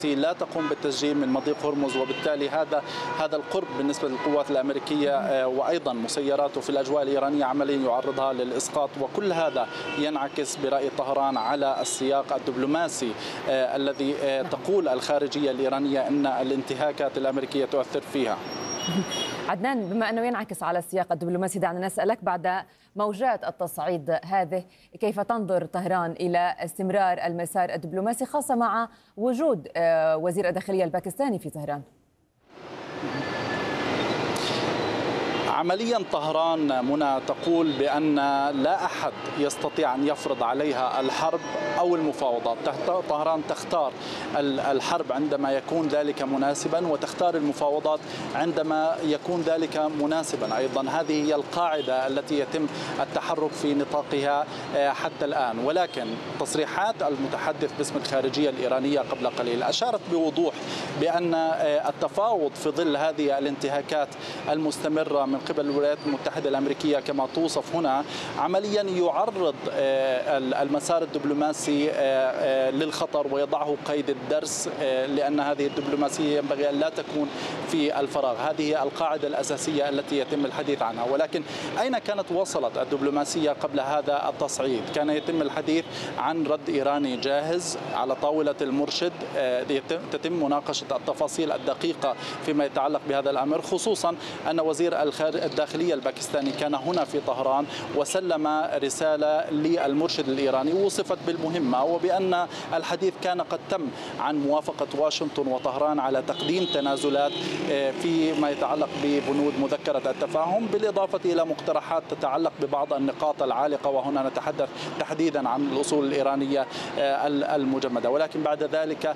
لا تقوم بالتسجيل من مضيق هرمز، وبالتالي هذا القرب بالنسبة للقوات الأمريكية وأيضا مسيراته في الأجواء الإيرانية عمليا يعرضها للإسقاط، وكل هذا ينعكس برأي طهران على السياق الدبلوماسي الذي تقول الخارجية الإيرانية أن الانتهاكات الأمريكية تؤثر فيها. عدنان، بما أنه ينعكس على السياق الدبلوماسي، دعنا نسألك بعد موجات التصعيد هذه كيف تنظر طهران إلى استمرار المسار الدبلوماسي، خاصة مع وجود وزير الداخلية الباكستاني في طهران؟ عمليا طهران منى تقول بأن لا أحد يستطيع أن يفرض عليها الحرب أو المفاوضات. طهران تختار الحرب عندما يكون ذلك مناسبا، وتختار المفاوضات عندما يكون ذلك مناسبا أيضا. هذه هي القاعدة التي يتم التحرك في نطاقها حتى الآن. ولكن تصريحات المتحدث باسم الخارجية الإيرانية قبل قليل أشارت بوضوح بأن التفاوض في ظل هذه الانتهاكات المستمرة من قبل الولايات المتحدة الأمريكية كما توصف هنا عمليا يعرض المسار الدبلوماسي للخطر ويضعه قيد الدرس، لأن هذه الدبلوماسية ينبغي أن لا تكون في الفراغ. هذه القاعدة الأساسية التي يتم الحديث عنها. ولكن أين كانت وصلت الدبلوماسية قبل هذا التصعيد؟ كان يتم الحديث عن رد إيراني جاهز على طاولة المرشد، تتم مناقشة التفاصيل الدقيقة فيما يتعلق بهذا الأمر، خصوصا أن وزير الداخلية الباكستاني كان هنا في طهران وسلم رسالة للمرشد الإيراني وصفت بالمهمة، وبأن الحديث كان قد تم عن موافقة واشنطن وطهران على تقديم تنازلات فيما يتعلق ببنود مذكرة التفاهم، بالإضافة إلى مقترحات تتعلق ببعض النقاط العالقة، وهنا نتحدث تحديدا عن الأصول الإيرانية المجمدة. ولكن بعد ذلك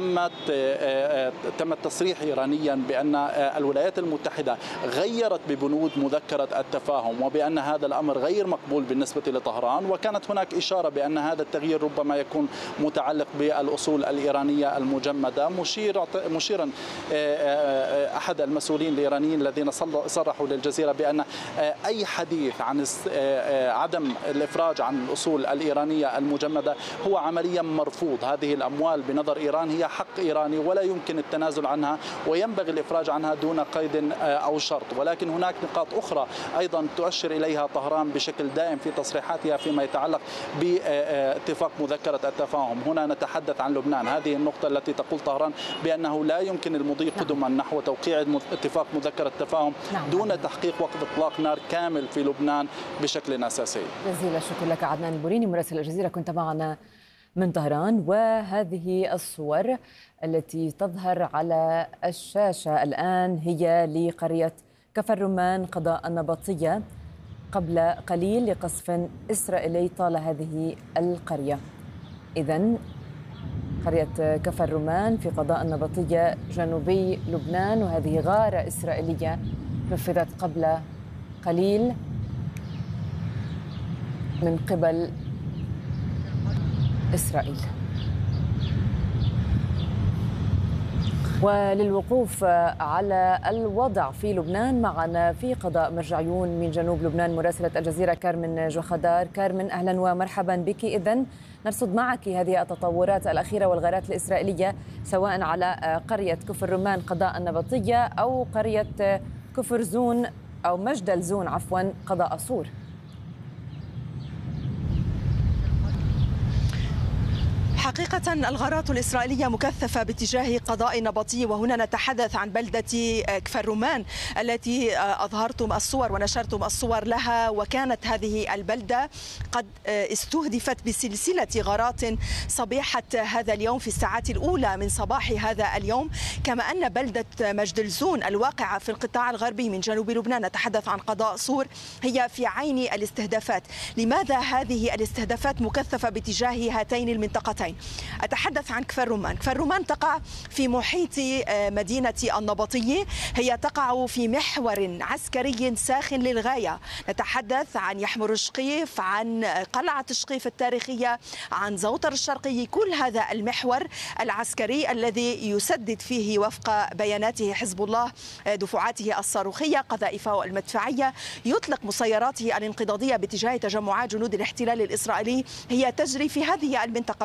تم التصريح إيرانيا بأن الولايات المتحدة غيرت ببنود مذكرة التفاهم، وبأن هذا الأمر غير مقبول بالنسبة لطهران. وكانت هناك إشارة بأن هذا التغيير ربما يكون متعلق بالأصول الإيرانية المجمدة، مشيرا أحد المسؤولين الإيرانيين الذين صرحوا للجزيرة بأن أي حديث عن عدم الإفراج عن الأصول الإيرانية المجمدة هو عمليا مرفوض. هذه الأموال بنظر إيران هي حق إيراني ولا يمكن التنازل عنها، وينبغي الإفراج عنها دون قيد أو شرط. ولكن هناك نقاط أخرى أيضا تؤشر إليها طهران بشكل دائم في تصريحاتها فيما يتعلق باتفاق مذكرة التفاهم. هنا نتحدث عن لبنان، هذه النقطة التي تقول طهران بأنه لا يمكن المضي قدما نحو توقيع اتفاق مذكرة التفاهم دون تحقيق وقف إطلاق نار كامل في لبنان بشكل أساسي. جزيل الشكر لك عدنان البوريني مراسل الجزيرة، كنت معنا من طهران. وهذه الصور التي تظهر على الشاشة الآن هي لقرية كفر رمان قضاء النبطية قبل قليل لقصف إسرائيلي طال هذه القرية. إذن قرية كفر رمان في قضاء النبطية جنوبي لبنان، وهذه غارة إسرائيلية نفذت قبل قليل من قبل إسرائيل. وللوقوف على الوضع في لبنان معنا في قضاء مرجعيون من جنوب لبنان مراسلة الجزيرة كارمن جوخدار. كارمن، أهلا ومرحبا بك. إذن نرصد معك هذه التطورات الأخيرة والغارات الإسرائيلية سواء على قرية كفر رمان قضاء النبطية أو قرية كفر زون أو مجدل زون عفوا قضاء صور. حقيقة الغارات الإسرائيلية مكثفة باتجاه قضاء النبطية، وهنا نتحدث عن بلدة كفر رمان التي أظهرتم الصور ونشرتم الصور لها. وكانت هذه البلدة قد استهدفت بسلسلة غارات صبيحة هذا اليوم في الساعات الأولى من صباح هذا اليوم، كما أن بلدة مجدلزون الواقعة في القطاع الغربي من جنوب لبنان نتحدث عن قضاء صور هي في عين الاستهدافات. لماذا هذه الاستهدافات مكثفة باتجاه هاتين المنطقتين؟ أتحدث عن كفر رمان. كفر رمان تقع في محيط مدينة النبطية، هي تقع في محور عسكري ساخن للغاية. نتحدث عن يحمر شقيف، عن قلعة شقيف التاريخية، عن زوطر الشرقي. كل هذا المحور العسكري الذي يسدد فيه وفق بياناته حزب الله دفعاته الصاروخية قذائفه المدفعية، يطلق مسيراته الانقضاضية باتجاه تجمعات جنود الاحتلال الإسرائيلي هي تجري في هذه المنطقة بالتحديد.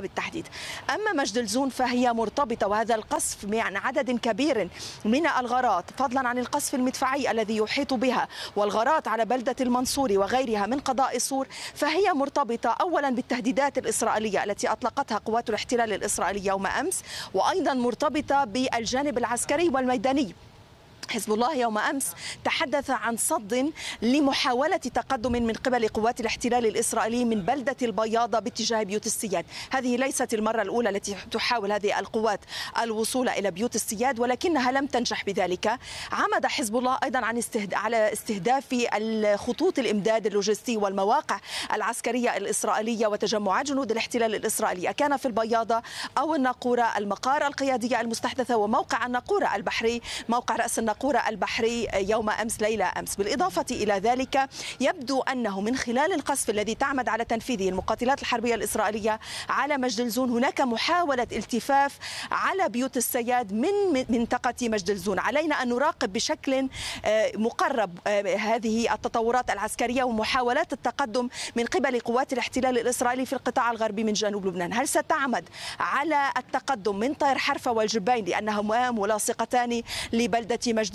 أما مجدلزون فهي مرتبطة، وهذا القصف عن عدد كبير من الغارات، فضلا عن القصف المدفعي الذي يحيط بها والغارات على بلدة المنصوري وغيرها من قضاء سور، فهي مرتبطة أولا بالتهديدات الإسرائيلية التي أطلقتها قوات الاحتلال الإسرائيلي يوم أمس، وأيضا مرتبطة بالجانب العسكري والميداني. حزب الله يوم أمس تحدث عن صد لمحاولة تقدم من قبل قوات الاحتلال الإسرائيلي من بلدة البياضة باتجاه بيوت السياد. هذه ليست المرة الأولى التي تحاول هذه القوات الوصول إلى بيوت السياد، ولكنها لم تنجح بذلك. عمد حزب الله أيضا على استهداف الخطوط الإمداد اللوجستي والمواقع العسكرية الإسرائيلية وتجمعات جنود الاحتلال الإسرائيلي، كان في البياضة أو الناقورة، المقار القيادية المستحدثة وموقع الناقورة البحري، موقع رأس الناقورة البحري يوم أمس ليلة أمس. بالإضافة إلى ذلك يبدو أنه من خلال القصف الذي تعمد على تنفيذه المقاتلات الحربية الإسرائيلية على مجدلزون هناك محاولة التفاف على بيوت السياد من منطقة مجدلزون. علينا أن نراقب بشكل مقرب هذه التطورات العسكرية ومحاولات التقدم من قبل قوات الاحتلال الإسرائيلي في القطاع الغربي من جنوب لبنان. هل ستعمد على التقدم من طير حرفة والجبين لأنهما ملاصقتان لبلدة مجدلزون؟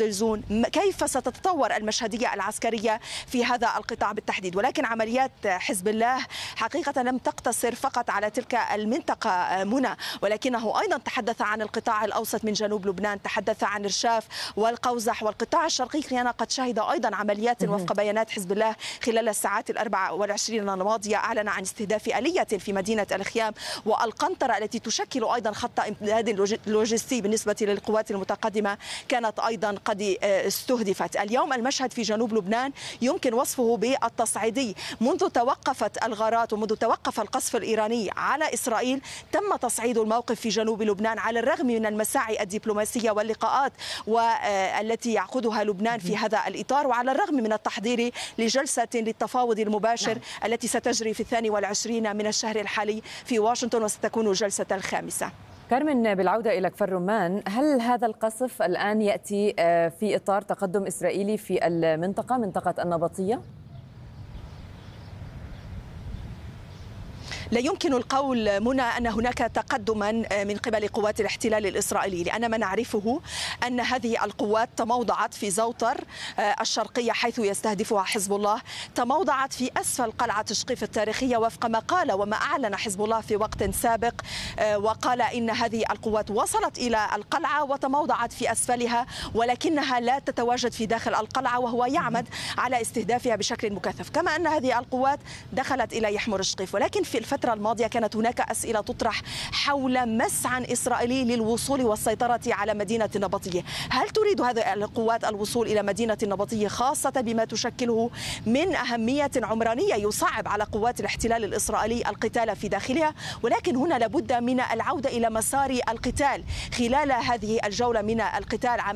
كيف ستتطور المشهدية العسكرية في هذا القطاع بالتحديد؟ ولكن عمليات حزب الله حقيقة لم تقتصر فقط على تلك المنطقة منى، ولكنه أيضا تحدث عن القطاع الأوسط من جنوب لبنان، تحدث عن رشاف والقوزح والقطاع الشرقي. كان قد شهد أيضا عمليات وفق بيانات حزب الله خلال الساعات 24 الماضية أعلن عن استهداف آلية في مدينة الخيام والقنطرة التي تشكل أيضا خط امداد لوجستي بالنسبة للقوات المتقدمة كانت أيضا قد استهدفت. اليوم المشهد في جنوب لبنان يمكن وصفه بالتصعيدي. منذ توقفت الغارات ومنذ توقف القصف الإيراني على إسرائيل تم تصعيد الموقف في جنوب لبنان على الرغم من المساعي الدبلوماسية واللقاءات والتي يعقدها لبنان في هذا الإطار، وعلى الرغم من التحضير لجلسة للتفاوض المباشر التي ستجري في 22 من الشهر الحالي في واشنطن وستكون الجلسة الخامسة. كارمن، بالعودة إلى كفر رمان، هل هذا القصف الآن يأتي في إطار تقدم إسرائيلي في المنطقة، منطقة النبطية؟ لا يمكن القول منى أن هناك تقدما من قبل قوات الاحتلال الإسرائيلي، لأن ما نعرفه أن هذه القوات تموضعت في زوطر الشرقية حيث يستهدفها حزب الله، تموضعت في أسفل قلعة تشقيف التاريخية وفق ما قال وما أعلن حزب الله في وقت سابق، وقال إن هذه القوات وصلت إلى القلعة وتموضعت في أسفلها ولكنها لا تتواجد في داخل القلعة، وهو يعمد على استهدافها بشكل مكثف. كما أن هذه القوات دخلت إلى يحمر الشقيف، ولكن في الفترة الماضية كانت هناك أسئلة تطرح حول مسعى إسرائيلي للوصول والسيطرة على مدينة النبطية. هل تريد هذه القوات الوصول إلى مدينة النبطية خاصة بما تشكله من أهمية عمرانية يصعب على قوات الاحتلال الإسرائيلي القتال في داخلها؟ ولكن هنا لابد من العودة إلى مسار القتال. خلال هذه الجولة من القتال عام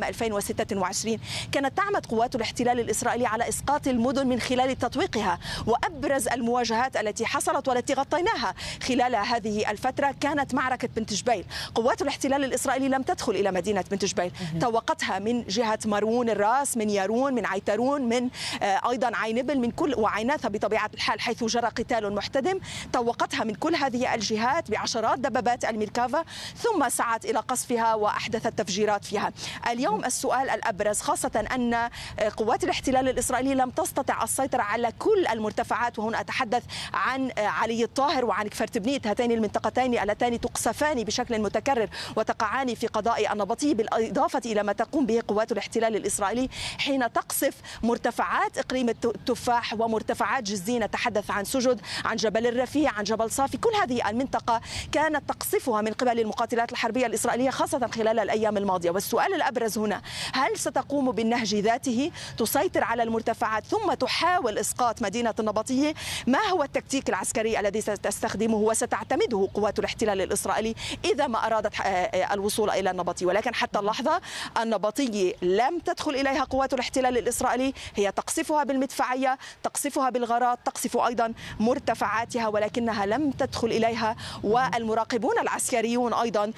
2026 كانت تعمد قوات الاحتلال الإسرائيلي على إسقاط المدن من خلال تطويقها، وأبرز المواجهات التي حصلت والتي غطيناها خلال هذه الفترة كانت معركة بنت جبيل. قوات الاحتلال الإسرائيلي لم تدخل إلى مدينة بنت جبيل، توقتها من جهة مارون الراس، من يارون، من عيترون، من أيضا عينبل، من كل وعيناثة بطبيعة الحال حيث جرى قتال محتدم، توقتها من كل هذه الجهات بعشرات دبابات الميركافا، ثم سعت إلى قصفها وأحدثت تفجيرات فيها. اليوم السؤال الأبرز خاصة أن قوات الاحتلال الإسرائيلي لم تستطع السيطرة على كل المرتفعات، وهنا أتحدث عن علي الطاهر وعن كفر تبنيت، هاتين المنطقتين اللتان تقصفان بشكل متكرر وتقعان في قضاء النبطي، بالإضافة إلى ما تقوم به قوات الاحتلال الإسرائيلي حين تقصف مرتفعات إقليم التفاح ومرتفعات جزين. نتحدث عن سجد، عن جبل الرفيع، عن جبل صافي. كل هذه المنطقة كانت تقصفها من قبل المقاتلات الحربية الإسرائيلية خاصة خلال الأيام الماضية. والسؤال الأبرز هنا، هل ستقوم بالنهج ذاته تسيطر على المرتفعات ثم تحاول إسقاط مدينة النبطية؟ ما هو التكتيك العسكري الذي ستستخدمه وستعتمده قوات الاحتلال الإسرائيلي إذا ما أرادت الوصول إلى النبطية؟ ولكن حتى اللحظة النبطية لم تدخل إليها قوات الاحتلال الإسرائيلي، هي تقصفها بالمدفعية، تقصفها بالغارات، تقصف أيضا مرتفعاتها، ولكنها لم تدخل إليها. والمراقبون العسكريون أيضا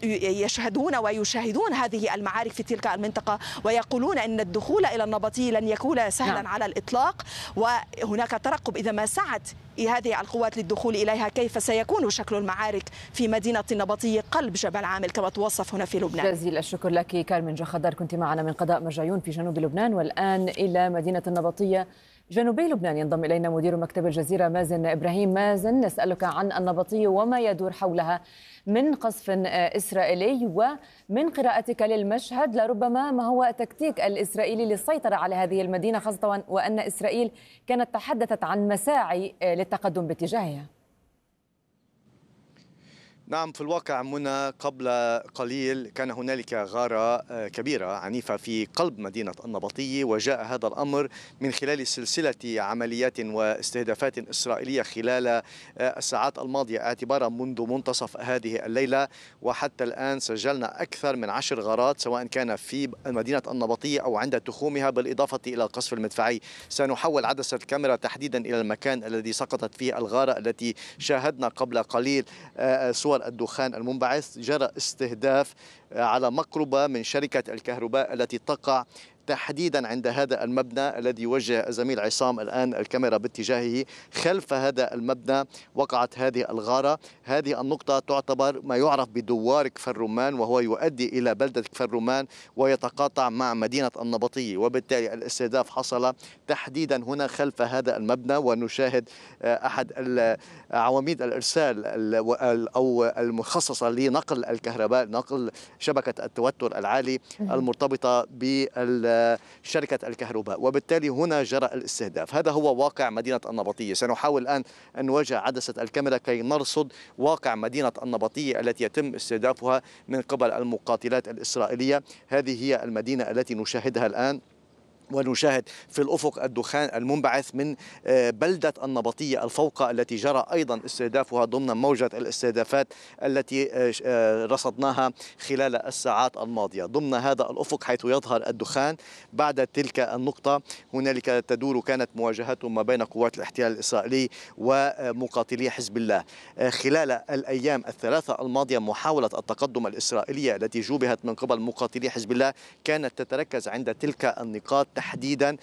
يشهدون ويشاهدون هذه المعارك في تلك المنطقة ويقولون أن الدخول إلى النبطية لن يكون سهلا على الإطلاق، وهناك ترقب إذا ما سعت هذه القوات للدخول إليها، كيف سيكون شكل المعارك في مدينة النبطية قلب جبل عامل كما توصف هنا في لبنان. جزيل الشكر لك كارمن جخدر، كنت معنا من قضاء مرجعيون في جنوب لبنان. والآن إلى مدينة النبطية جنوبي لبنان ينضم إلينا مدير مكتب الجزيرة مازن إبراهيم. مازن، نسألك عن النبطية وما يدور حولها من قصف إسرائيلي، ومن قراءتك للمشهد لربما ما هو التكتيك الإسرائيلي للسيطرة على هذه المدينة، خاصة وأن إسرائيل كانت تحدثت عن مساعي للتقدم باتجاهها. نعم، في الواقع منى قبل قليل كان هنالك غارة كبيرة عنيفة في قلب مدينة النبطية، وجاء هذا الأمر من خلال سلسلة عمليات واستهدافات إسرائيلية خلال الساعات الماضية اعتبارا منذ منتصف هذه الليلة، وحتى الآن سجلنا أكثر من 10 غارات سواء كان في مدينة النبطية أو عند تخومها، بالإضافة إلى القصف المدفعي. سنحول عدسة الكاميرا تحديدا إلى المكان الذي سقطت فيه الغارة التي شاهدنا قبل قليل صور الدخان المنبعث. جرى استهداف على مقربة من شركة الكهرباء التي تقع تحديدا عند هذا المبنى الذي يوجه الزميل عصام الآن الكاميرا باتجاهه. خلف هذا المبنى وقعت هذه الغارة. هذه النقطة تعتبر ما يعرف بدوار كفر رمان، وهو يؤدي إلى بلدة كفر رمان ويتقاطع مع مدينة النبطية، وبالتالي الاستهداف حصل تحديدا هنا خلف هذا المبنى. ونشاهد أحد عواميد الإرسال أو المخصصة لنقل الكهرباء، نقل شبكة التوتر العالي المرتبطة بشركة الكهرباء، وبالتالي هنا جرى الاستهداف. هذا هو واقع مدينة النبطية. سنحاول الآن أن نوجه عدسة الكاميرا كي نرصد واقع مدينة النبطية التي يتم استهدافها من قبل المقاتلات الإسرائيلية. هذه هي المدينة التي نشاهدها الآن، ونشاهد في الأفق الدخان المنبعث من بلدة النبطية الفوقة التي جرى أيضا استهدافها ضمن موجة الاستهدافات التي رصدناها خلال الساعات الماضية. ضمن هذا الأفق حيث يظهر الدخان بعد تلك النقطة هنالك تدور كانت مواجهات ما بين قوات الاحتلال الإسرائيلي ومقاتلي حزب الله. خلال الأيام الثلاثة الماضية محاولة التقدم الإسرائيلية التي جوبهت من قبل مقاتلي حزب الله كانت تتركز عند تلك النقاط تحديدا.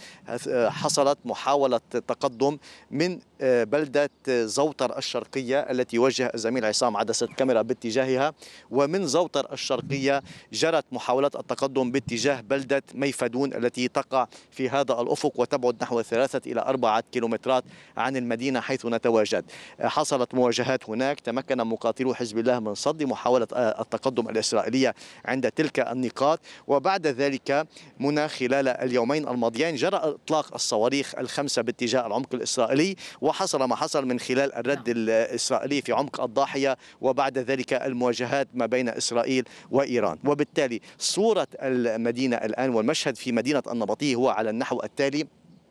حصلت محاولة تقدم من بلدة زوطر الشرقية التي يوجه الزميل عصام عدسة كاميرا باتجاهها، ومن زوطر الشرقية جرت محاولة التقدم باتجاه بلدة ميفدون التي تقع في هذا الأفق وتبعد نحو 3 إلى 4 كيلومترات عن المدينة حيث نتواجد. حصلت مواجهات هناك، تمكن مقاتلو حزب الله من صد محاولة التقدم الإسرائيلية عند تلك النقاط. وبعد ذلك منى خلال اليومين الماضيين جرى إطلاق الصواريخ ال5 باتجاه العمق الإسرائيلي، وحصل ما حصل من خلال الرد الإسرائيلي في عمق الضاحية، وبعد ذلك المواجهات ما بين إسرائيل وإيران. وبالتالي صورة المدينة الآن والمشهد في مدينة النبطية هو على النحو التالي: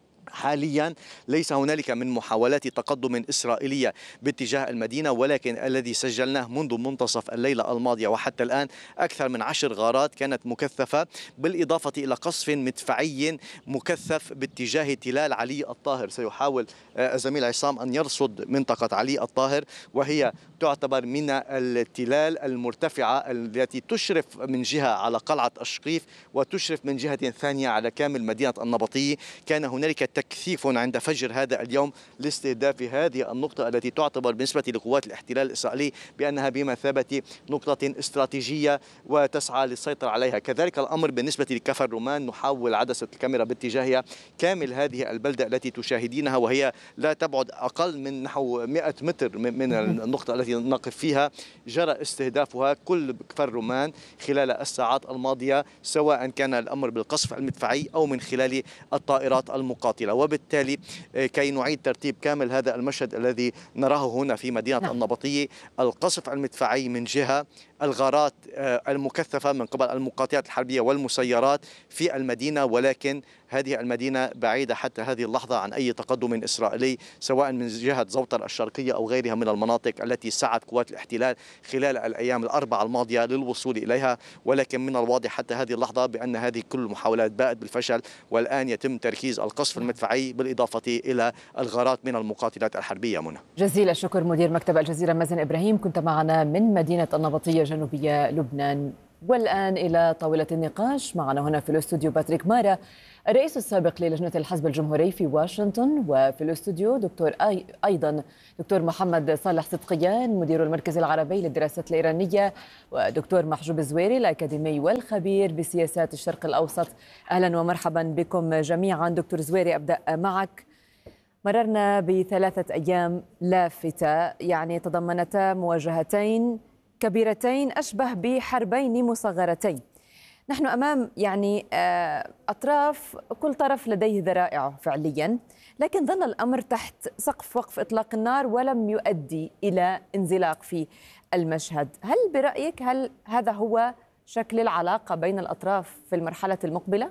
حاليا ليس هنالك من محاولات تقدم إسرائيلية باتجاه المدينة، ولكن الذي سجلناه منذ منتصف الليلة الماضية وحتى الآن أكثر من 10 غارات كانت مكثفة، بالإضافة إلى قصف مدفعي مكثف باتجاه تلال علي الطاهر. سيحاول الزميل عصام أن يرصد منطقة علي الطاهر، وهي تعتبر من التلال المرتفعة التي تشرف من جهة على قلعة الشقيف وتشرف من جهة ثانية على كامل مدينة النبطية. كان هنالك تكثيف عند فجر هذا اليوم لاستهداف هذه النقطة التي تعتبر بالنسبة لقوات الاحتلال الإسرائيلي بأنها بمثابة نقطة استراتيجية وتسعى للسيطرة عليها. كذلك الأمر بالنسبة لكفر رمان، نحول عدسة الكاميرا باتجاهها. كامل هذه البلدة التي تشاهدينها وهي لا تبعد أقل من نحو 100 متر من النقطة التي نقف فيها، جرى استهدافها كل كفر رمان خلال الساعات الماضية، سواء كان الأمر بالقصف المدفعي أو من خلال الطائرات المقاتلة. وبالتالي كي نعيد ترتيب كامل هذا المشهد الذي نراه هنا في مدينة النبطية: القصف المدفعي من جهة، الغارات المكثفة من قبل المقاتلات الحربية والمسيرات في المدينة، ولكن هذه المدينة بعيدة حتى هذه اللحظة عن أي تقدم إسرائيلي سواء من جهة زوطر الشرقية أو غيرها من المناطق التي سعت قوات الاحتلال خلال الأيام الأربعة الماضية للوصول إليها. ولكن من الواضح حتى هذه اللحظة بأن هذه كل المحاولات باءت بالفشل، والآن يتم تركيز القصف المدفعي بالإضافة إلى الغارات من المقاتلات الحربية. منى، جزيل الشكر مدير مكتب الجزيرة مازن إبراهيم، كنت معنا من مدينة النبطية جنوبية لبنان. والآن إلى طاولة النقاش. معنا هنا في الاستوديو باتريك مارا، الرئيس السابق للجنة الحزب الجمهوري في واشنطن، وفي الاستوديو أيضا دكتور محمد صالح صدقيان، مدير المركز العربي للدراسات الإيرانية، ودكتور محجوب الزويري الأكاديمي والخبير بسياسات الشرق الأوسط. أهلا ومرحبا بكم جميعا. دكتور زويري، أبدأ معك. مررنا بثلاثة أيام لافتة، يعني تضمنتا مواجهتين كبيرتين أشبه بحربين مصغرتين. نحن أمام أطراف، كل طرف لديه ذرائعه فعليا، لكن ظل الأمر تحت سقف وقف إطلاق النار ولم يؤدي إلى انزلاق في المشهد. هل برأيك هذا هو شكل العلاقة بين الأطراف في المرحلة المقبلة؟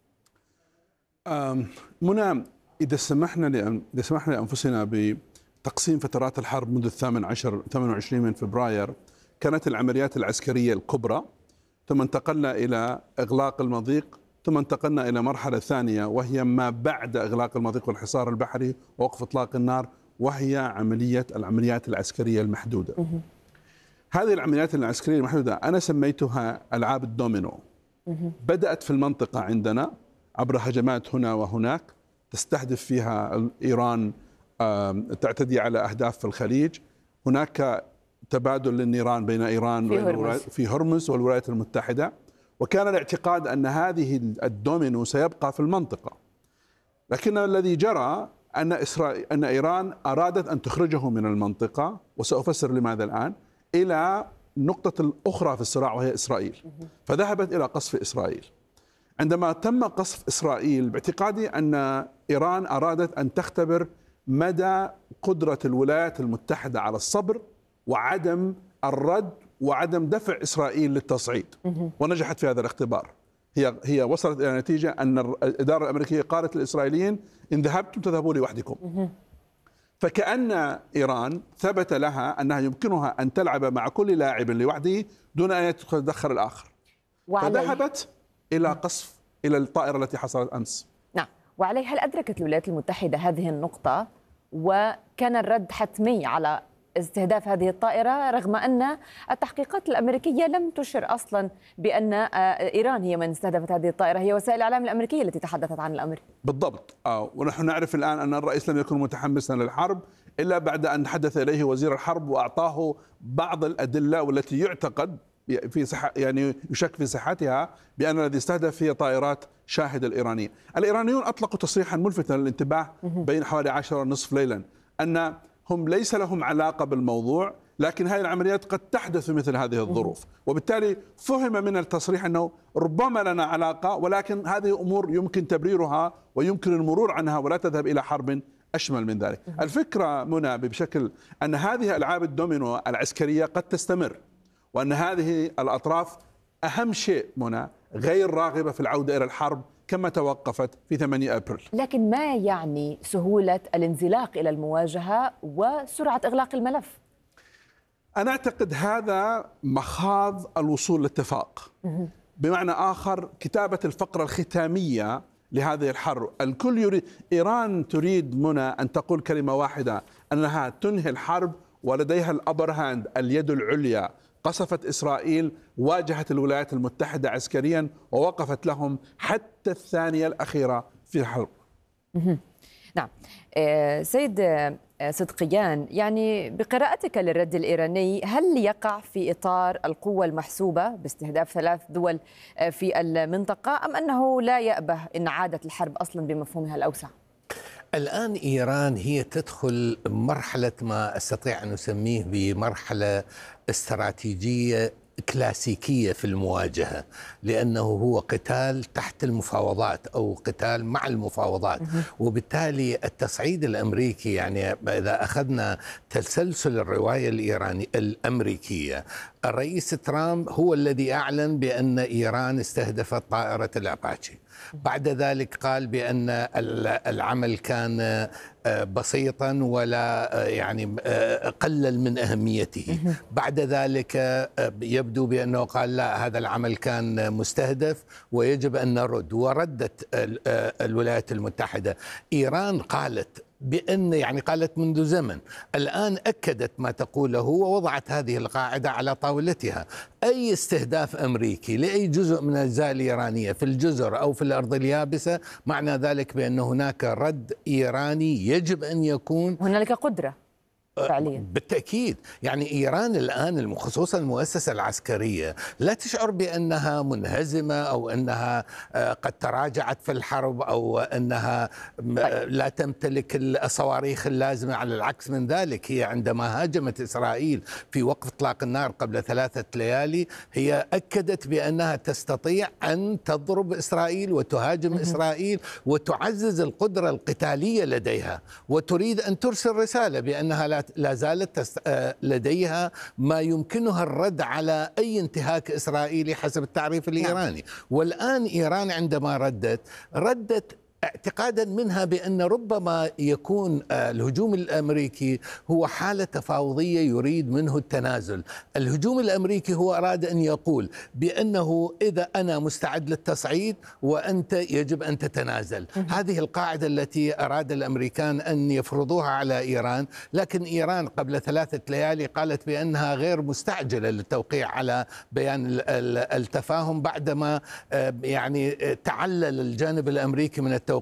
منى، إذا سمحنا لأنفسنا بتقسيم فترات الحرب منذ 28 من فبراير، كانت العمليات العسكرية الكبرى، ثم انتقلنا إلى إغلاق المضيق، ثم انتقلنا إلى مرحلة ثانية وهي ما بعد إغلاق المضيق والحصار البحري ووقف إطلاق النار، وهي العمليات العسكرية المحدودة. هذه العمليات العسكرية المحدودة أنا سميتها ألعاب الدومينو. بدأت في المنطقة عندنا عبر هجمات هنا وهناك تستهدف فيها إيران، تعتدي على أهداف في الخليج. هناك تبادل للنيران بين إيران في هرمز والولايات المتحدة، وكان الاعتقاد أن هذه الدومينو سيبقى في المنطقة. لكن الذي جرى أن إيران أرادت أن تخرجه من المنطقة، وسأفسر لماذا الآن، إلى النقطة الأخرى في الصراع وهي إسرائيل، فذهبت إلى قصف إسرائيل. عندما تم قصف إسرائيل باعتقادي أن إيران أرادت أن تختبر مدى قدرة الولايات المتحدة على الصبر وعدم الرد وعدم دفع إسرائيل للتصعيد، ونجحت في هذا الاختبار. هي وصلت إلى نتيجة أن الإدارة الأمريكية قالت للإسرائيليين إن ذهبتم تذهبوا لوحدكم. فكأن إيران ثبت لها أنها يمكنها أن تلعب مع كل لاعب لوحده دون أن يتدخل الآخر، فذهبت إلى قصف إلى الطائرة التي حصلت أمس. نعم، وعليه هل أدركت الولايات المتحدة هذه النقطة وكان الرد حتمي على استهداف هذه الطائرة، رغم أن التحقيقات الأمريكية لم تشر أصلا بأن إيران هي من استهدفت هذه الطائرة، هي وسائل الإعلام الأمريكية التي تحدثت عن الأمر؟ بالضبط. ونحن نعرف الآن أن الرئيس لم يكن متحمسا للحرب إلا بعد أن حدث إليه وزير الحرب وأعطاه بعض الأدلة والتي يعتقد في يشك في صحتها بأن الذي استهدف هي طائرات شاهد الإيرانية. الإيرانيون أطلقوا تصريحا ملفتا للانتباه بين حوالي 10:30 ليلا أن هم ليس لهم علاقة بالموضوع، لكن هذه العمليات قد تحدث في مثل هذه الظروف، وبالتالي فهم من التصريح أنه ربما لنا علاقة، ولكن هذه أمور يمكن تبريرها ويمكن المرور عنها ولا تذهب إلى حرب أشمل من ذلك. الفكرة منى بشكل أن هذه ألعاب الدومينو العسكرية قد تستمر، وأن هذه الأطراف أهم شيء منى غير راغبة في العودة إلى الحرب كما توقفت في 8 أبريل. لكن ما يعني سهولة الانزلاق إلى المواجهة وسرعة إغلاق الملف؟ أنا أعتقد هذا مخاض الوصول لاتفاق. بمعنى آخر، كتابة الفقرة الختامية لهذه الحرب. الكل يريد، إيران تريد منى أن تقول كلمة واحدة، أنها تنهي الحرب ولديها الأبر هاند، اليد العليا. قصفت إسرائيل، واجهت الولايات المتحدة عسكريا ووقفت لهم حتى الثانية الأخيرة في الحرب. نعم. سيد صدقيان، يعني بقراءتك للرد الإيراني، هل يقع في إطار القوة المحسوبة باستهداف 3 دول في المنطقة، أم أنه لا يأبه إن عادت الحرب أصلا بمفهومها الأوسع؟ الآن إيران هي تدخل مرحلة ما أستطيع أن أسميه بمرحلة استراتيجية كلاسيكية في المواجهة، لأنه هو قتال تحت المفاوضات أو قتال مع المفاوضات. وبالتالي التصعيد الأمريكي، يعني إذا أخذنا تسلسل الرواية الأمريكيية، الرئيس ترامب هو الذي أعلن بأن إيران استهدفت طائرة الأباتشي. بعد ذلك قال بأن العمل كان بسيطا ولا قلل من أهميته. بعد ذلك يبدو بأنه قال لا، هذا العمل كان مستهدف ويجب أن نرد، وردت الولايات المتحدة. إيران قالت بأن يعني قالت منذ زمن، الآن أكدت ما تقوله ووضعت هذه القاعدة على طاولتها. أي استهداف أمريكي لأي جزء من الأجزاء الإيرانية في الجزر أو في الأرض اليابسة معنى ذلك بأن هناك رد إيراني يجب أن يكون. هنالك قدرة فعليا. بالتأكيد. يعني إيران الآن خصوصا المؤسسة العسكرية لا تشعر بأنها منهزمة أو أنها قد تراجعت في الحرب أو أنها لا تمتلك الصواريخ اللازمة. على العكس من ذلك، هي عندما هاجمت إسرائيل في وقف إطلاق النار قبل 3 ليالي هي أكدت بأنها تستطيع أن تضرب إسرائيل وتهاجم إسرائيل وتعزز القدرة القتالية لديها، وتريد أن ترسل رسالة بأنها لا زالت لديها ما يمكنها الرد على أي انتهاك إسرائيلي حسب التعريف الإيراني. والآن إيران عندما ردت اعتقادا منها بأن ربما يكون الهجوم الأمريكي هو حالة تفاوضية يريد منه التنازل. الهجوم الأمريكي هو أراد أن يقول بأنه إذا أنا مستعد للتصعيد وأنت يجب أن تتنازل. هذه القاعدة التي أراد الأمريكان أن يفرضوها على إيران، لكن إيران قبل 3 ليالي قالت بأنها غير مستعجلة للتوقيع على بيان التفاهم بعدما يعني تعلل الجانب الأمريكي من التوقيع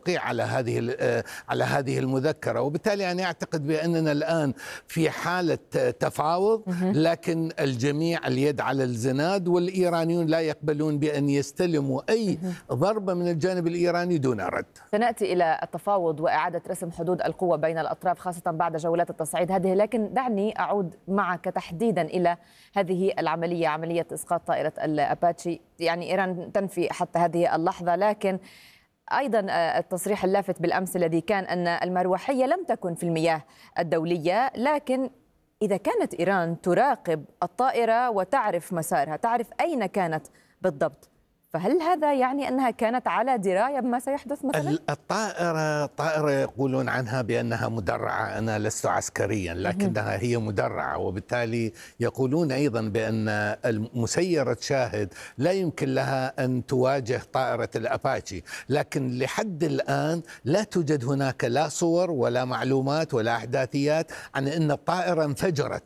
على هذه المذكرة. وبالتالي أنا أعتقد بأننا الآن في حالة تفاوض، لكن الجميع اليد على الزناد، والإيرانيون لا يقبلون بأن يستلموا أي ضربة من الجانب الإيراني دون رد. سنأتي إلى التفاوض وإعادة رسم حدود القوة بين الأطراف خاصة بعد جولات التصعيد هذه، لكن دعني أعود معك تحديدا إلى هذه العملية، عملية إسقاط طائرة الأباتشي. يعني إيران تنفي حتى هذه اللحظة، لكن أيضا التصريح اللافت بالأمس الذي كان أن المروحية لم تكن في المياه الدولية، لكن إذا كانت إيران تراقب الطائرة وتعرف مسارها، تعرف أين كانت بالضبط، فهل هذا يعني أنها كانت على دراية بما سيحدث مثلا؟ الطائرة يقولون عنها بأنها مدرعة. أنا لست عسكريا لكنها هي مدرعة، وبالتالي يقولون أيضا بأن مسيرة شاهد لا يمكن لها أن تواجه طائرة الأباتشي، لكن لحد الآن لا توجد هناك لا صور ولا معلومات ولا أحداثيات عن أن الطائرة انفجرت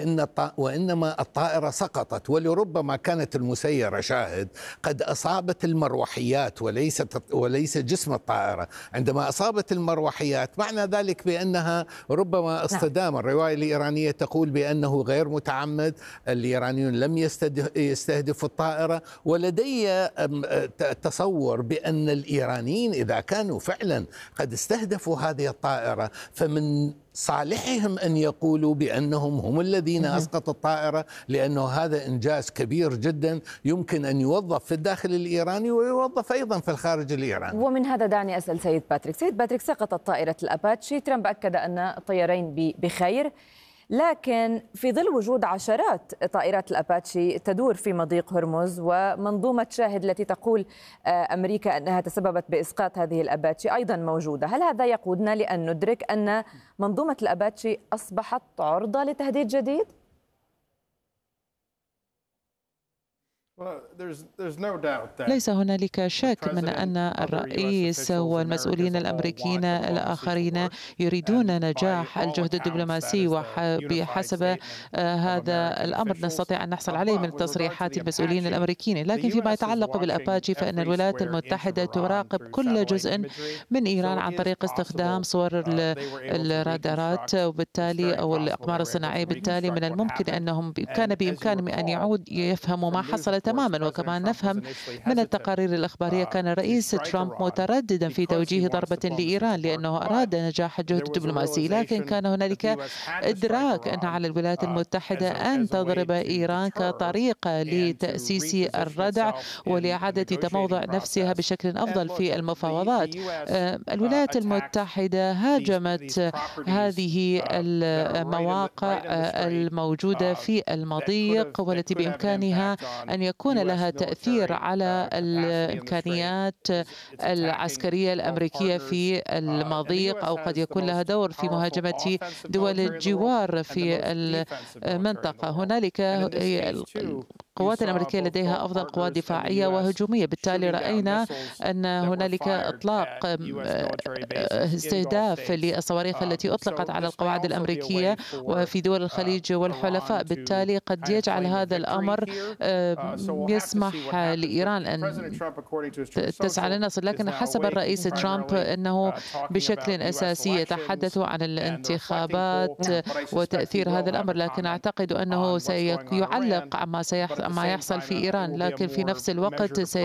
وإنما الطائرة سقطت. ولربما كانت المسيرة شاهد قد أصابت المروحيات وليس جسم الطائرة. عندما أصابت المروحيات معنى ذلك بأنها ربما اصطدام. الرواية الإيرانية تقول بأنه غير متعمد، الإيرانيون لم يستهدفوا الطائرة. ولدي تصور بأن الإيرانيين إذا كانوا فعلا قد استهدفوا هذه الطائرة فمن صالحهم أن يقولوا بأنهم هم الذين أسقطوا الطائرة، لأنه هذا إنجاز كبير جدا يمكن أن يوظف في الداخل الإيراني ويوظف أيضا في الخارج الإيراني. ومن هذا دعني أسأل سيد باتريك، سقطت طائرة الأباتشي، ترامب أكد أن الطيارين بخير، لكن في ظل وجود عشرات طائرات الأباتشي تدور في مضيق هرمز ومنظومة شاهد التي تقول أمريكا أنها تسببت بإسقاط هذه الأباتشي أيضا موجودة، هل هذا يقودنا لأن ندرك أن منظومة الأباتشي أصبحت عرضة لتهديد جديد؟ ليس هنالك شك من أن الرئيس والمسؤولين الأمريكيين الآخرين يريدون نجاح الجهد الدبلوماسي، وبحسب هذا الأمر نستطيع أن نحصل عليه من تصريحات المسؤولين الأمريكيين. لكن فيما يتعلق بالأباتشي فإن الولايات المتحدة تراقب كل جزء من إيران عن طريق استخدام صور الرادارات وبالتالي أو الأقمار الصناعية. بالتالي من الممكن أنهم كان بإمكانهم أن يفهموا ما حصل تماما. وكمان نفهم من التقارير الإخبارية كان الرئيس ترامب مترددا في توجيه ضربة لإيران لأنه أراد نجاح الجهد الدبلوماسي، لكن كان هنالك إدراك أن على الولايات المتحدة أن تضرب إيران كطريقة لتأسيس الردع ولإعادة تموضع نفسها بشكل أفضل في المفاوضات. الولايات المتحدة هاجمت هذه المواقع الموجودة في المضيق والتي بإمكانها أن يكون لها تأثير على الإمكانيات العسكرية الأمريكية في المضيق، أو قد يكون لها دور في مهاجمة دول الجوار في المنطقة. هنالك القوات الأمريكية لديها أفضل قوات دفاعية وهجومية، بالتالي رأينا أن هنالك إطلاق استهداف للصواريخ التي أطلقت على القواعد الأمريكية وفي دول الخليج والحلفاء. بالتالي قد يجعل هذا الأمر يسمح لإيران أن تسعى للنصر، لكن حسب الرئيس ترامب أنه بشكل أساسي يتحدث عن الانتخابات وتأثير هذا الأمر، لكن أعتقد أنه سيعلق عما يحصل في إيران، لكن في نفس الوقت